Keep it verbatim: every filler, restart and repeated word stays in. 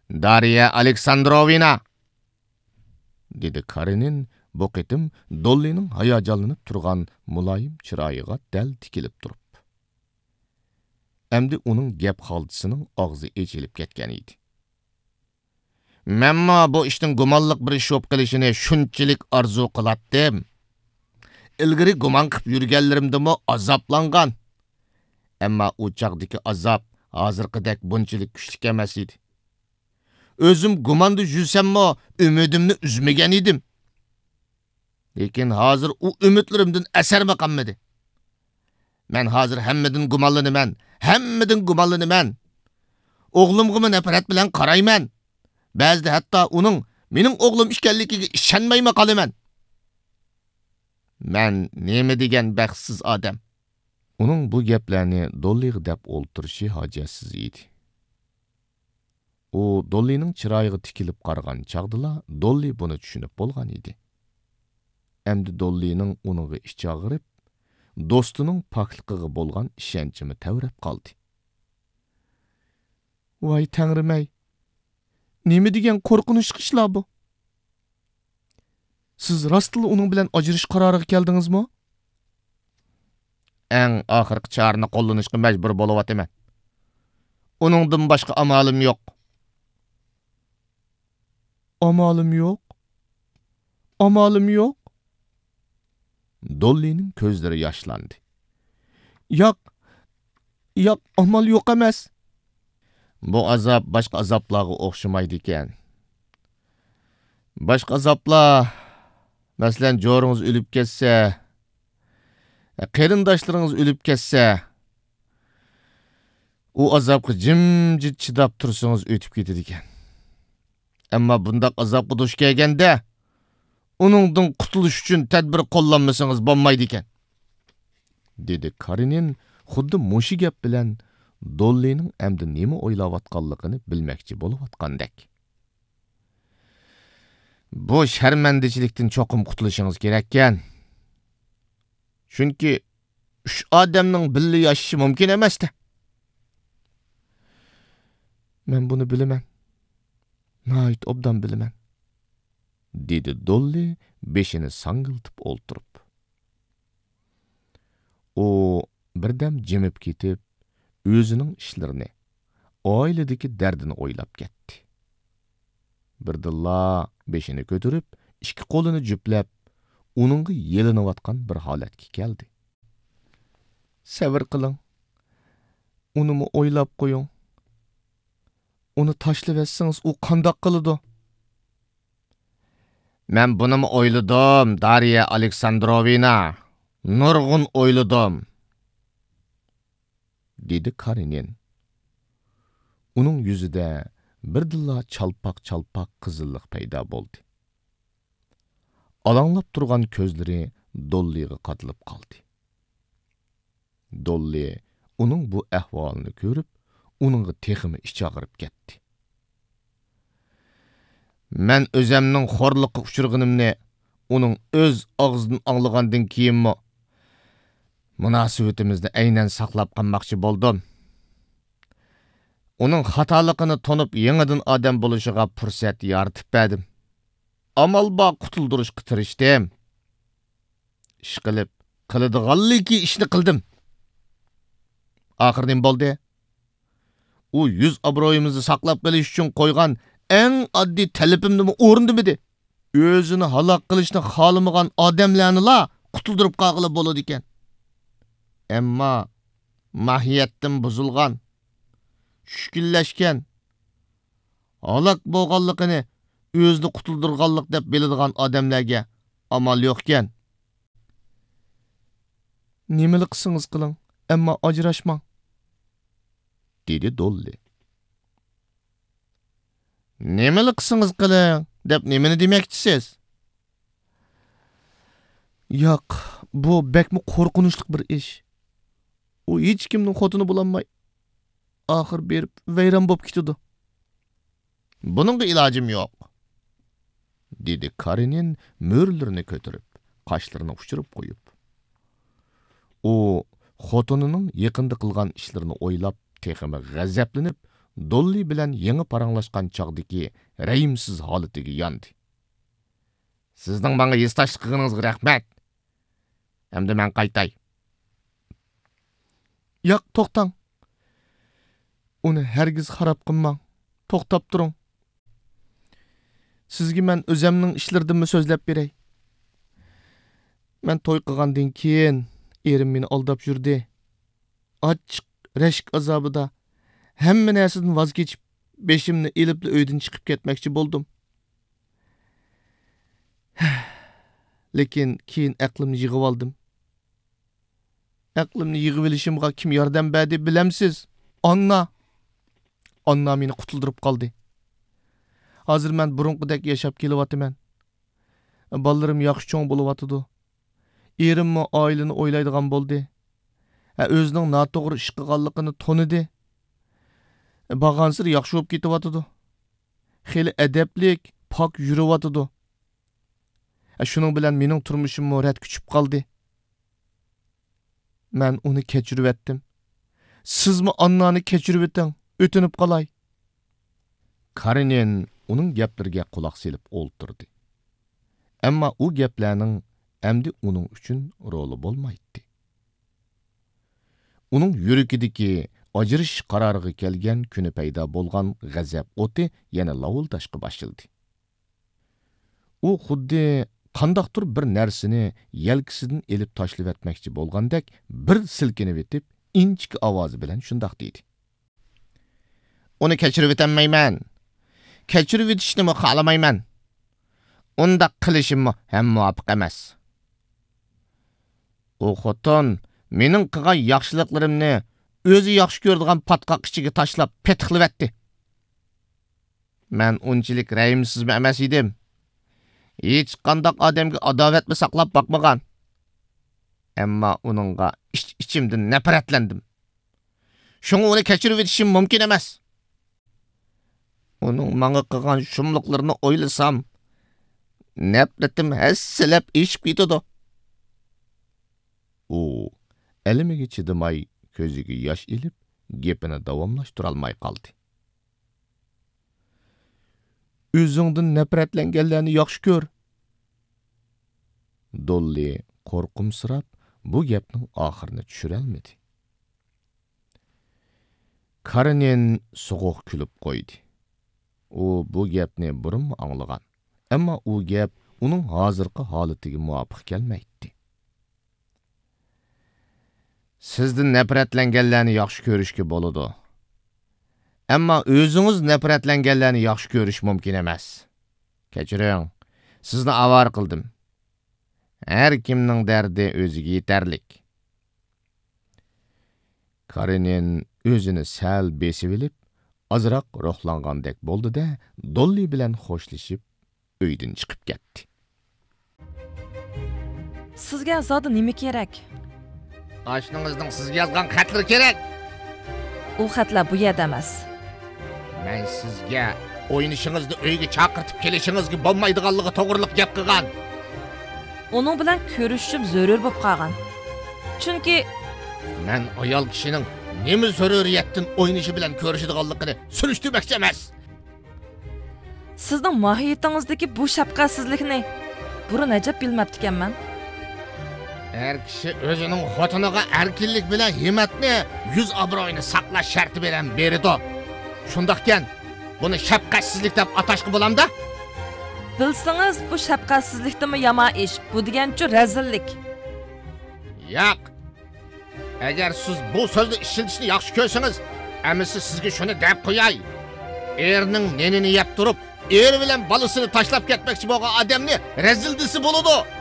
Darya Aleksandrovna, dedi Karenin bu qitim Dolly'nin hayacanlanıp turgan mulayim çırayıga del tikilip durup. Emdi onun gep xaltısının ağzı echilip ketken idi. Memma bu iştin gumanlık bir iş op qilishini şunchilik arzu qilatdim. İlgiri guman qip yürgenlerimdimi azaplangan. Emma u chaqdiki azap hazırqidek bunchilik kuchlik emas idi. Özüm gumanda yürsemmo ümidimni üzmegen idim. Lekin hazır u ümitlerimden eser maqammadi. Men hazır hemmedin gumanlanaman, hemmedin gumanlanaman. Oğlumgimi nefret bilen qarayman. Ba'zida hatta uning mening o'g'lim ekanligiga ishonmayman qolaman. Men nima degan baxtsiz odam. Uning bu gaplarni Dollyga deb o'ltirishi hojatsiz edi. U Dollyning chiroyiga tikilib qaragan chaqdila Dolly buni tushunib bo'lgan edi. Endi Dollyning uniga ichi og'rib, do'stining pokligiga bo'lgan ishonchimi tavrab qoldi. Voy tangrimay, nima degan qo'rqinch ishlar bu? Siz rostla uning bilan ajrish qaroriga keldingizmi? Eng oxirgi chorani qo'llanishga majbur bo'layapman. Uningdan boshqa amalim yo'q. Amalim yo'q. Amalim yo'q. Dolly'ning ko'zlari yoshlandi. Yo'q. Yo'q, amal yo'q emas. Bu azap başka azaplarga o'xshamaydi ekan. Başka azaplar, masalan, jo'ringiz o'lib ketsa, qarindoshlaringiz o'lib ketsa, u azapga jimjit chidab tursangiz o'tib ketadi ekan. Ammo bundaq azapga duch kelganda, uningdan qutulish uchun tadbir qo'llanmasangiz bo'lmaydi ekan, dedi Karenin xuddi mushi gap bilan Dolly'ning emdi nima o'ylayotganligini bilmoqchi bo'layotgandek. Bu sharmandachilikdan cho'qim qutulishingiz kerak ekan. Chunki uch odamning birga yashashi mumkin emas-da. Men buni bilaman. Nayt obdan bilaman, dedi Dolly beshini sangiltib o'ltirib. U birdam jimib ketib, o'zining ishlarini, oiladagi dardini o'ylab ketdi. Birdilla beshini ko'tarib, ikki qo'lini juplab, uningga yelinayotgan bir holatga keldi. Sabr qiling. Unimi o'ylab qo'ying. Uni tashlab etsangiz u qandoq qiladi? Men bunimi o'yladim, Darya Aleksandrovna. Nurg'un o'yladim, dedi Karenin. Uning yuzida birdilla chalpaq-chalpaq qizillik paydo bo'ldi. Alanglab turgan ko'zlari Dollyga qadilib qoldi. Dolly uning bu ahvolini ko'rib, uningga teximi ichi og'rib ketdi. Men o'zimning xo'rliqqa uchirganimni uning o'z og'zidan anglagandan keyinmi munosabatimizni aynan saqlab qolmoqchi bo'ldim. Uning xatoligini tonib yangidan odam bo'lishiga fursat yaratib berdim. Amal bor qutuldirishga tirishdim. Ish qilib, qiladiganligi ishni qildim. Oxir nima bo'ldi? U yuz obro'yimizni saqlab qolish uchun qo'ygan eng oddiy talabimni o'rindimidi? O'zini halok qilishni xohlamagan odamlarni-la qutuldirib qolg'ili bo'ladi ekan. Ammo mahiyatdan buzilgan, tushkunlashgan, halok bo'lganligini o'zini qutuldirganlik deb biladigan odamlarga amal yo'q ekan. Nimani qilsangiz qiling, ammo ajrashmang, dedi Dolly. Nimani qilsangiz qiling deb nimani demoqchisiz? Yo'q, bu bekmi qo'rqinchli bir ish. U hech kimning xotini bo'lolmay, oxir berib vayron bo'lib ketdi. Buningga ilojim yo'q, dedi Karenin mo'rlarini ko'tarib, qoshlarini uchirib qo'yib. U xotinining yaqinda qilgan ishlarini o'ylab, teximi g'azablanib, Dolly bilan yangi paranglashgan chaqdagi rayimsiz holatiga yondi. Sizning menga esdashligingizga rahmat. Endi men qaytay. Yo'q, to'xtang. Uni hargiz xarob qilmang. To'xtab turing. Sizga men o'zimning ishlarimni so'zlab beray. Men to'y qilgandan keyin erim meni aldab yurdi. Achchiq rashk azobida hamma narsadan voz kechib, beshimni elib uydan chiqib ketmoqchi bo'ldim. Lekin keyin aqlimni yig'ib oldim. Aqlimni yig'ib olishimga kim yordam berdi bilamsiz? Anna. Anna meni qutuldirib qoldi. Hozir men burunqidek yashab kelyapman. Ballarım yaxshi cho'ng bo'lyapti. Erimmi oilani o'ylaydigan bo'ldi. O'zining noto'g'ri ish qilganligini tonidi. Bag'ansir yaxshi bo'lib ketyapti. Xeli adablik, pok yuriyapti. Shuning bilan mening turmushim rad kuchib qoldi. Men uni kechirib etdim. Sizmi Annani kechirib eting, o'tinib qolay. Karenin uning gaplariga quloq selib o'ltirdi. Ammo u gaplarning endi uning uchun roli bo'lmaydi. Uning yuragidagi ajrish qaroriga kelgan kuni paydo bo'lgan g'azab o'ti yana lavuldashqa boshladi. U xuddi qandaqdir bir narsani yelkisidan elib tashlab etmoqchi bo'lgandek bir silkinib etib, inchik ovoz bilan shundoq dedi. Uni kechirib etmayman. Kechirib etishni xohlamayman. Undaq qilishim ham muvofiq emas. U xotin mening qilgan yaxshiliklarimni o'zi yaxshi ko'radigan patqoq ichiga tashlab petqilib etdi. Men unchalik rayimsizmi emas edim. Hech qandaq odamga adovatni saqlab boqmagan. Ammo uningga ich-ichimdan nafratlandim. Shuni uni kechirib etishim mumkin emas. Uning menga qilgan shumliqlarini o'ylasam, nafratim hassalab eshib ketadi. U elimiga chidamay ko'ziga yosh ilib, gapini davomlashtirib olmay qoldi. O'zingdan nafratlanganlarni yaxshi ko'r. Dolly qo'rqimsirab bu gapning oxirini tushira olmadi. Karenin so'g'uq kulib qo'ydi. U bu gapni burun anglagan. Ammo u gap uning hozirgi holatiga muvofiq kelmaydi. Sizdan nafratlanganlarni yaxshi ko'rishga bo'ladi. Ammo o'zingiz nafratlanganlarni yaxshi ko'rish mumkin emas. Kechiring, sizni avar qildim. Har kimning dardi o'ziga yetarlik. Karenin o'zini sal besib olib, azroq ruhlangandek bo'ldi-da, Dolly bilan xo'shlashib, uydan chiqib ketdi. Sizga zodi nima kerak? Oshningizning sizga yozgan xatlari kerak. U xatlar bu yerda emas. Men sizga o'ynishingizni uyga chaqirtib kelishingizga bo'lmaydiganligi to'g'riliq gap qilgan. Uning bilan ko'rishib zarur bo'lib qolgan. Chunki men ayol kishining nima zaruriyatdan o'ynishi bilan ko'rishadiganligini surishtirmoqchi emas. Sizning mohiyatingizdagi bu shafqatsizlikni burun ajab bilmabdi ekanman. Her kishi o'zining xotiniga erkinlik bilan himmatni, yuz obro'yini saqlash sharti bilan beradi. Shundaqkan, buni shafqatsizlik deb atashqa bo'lamda? Bilsangiz, bu shafqatsizlikdimi yomon ish, bu degancha razillik. Yo'q. Agar siz bu so'zni ishlatishni yaxshi ko'rsangiz, amisi sizga shuni deb qo'yay. Erning nenini yeb turib, er bilan bolasini tashlab ketmoqchi bo'lgan odamni razildisi bo'ladi.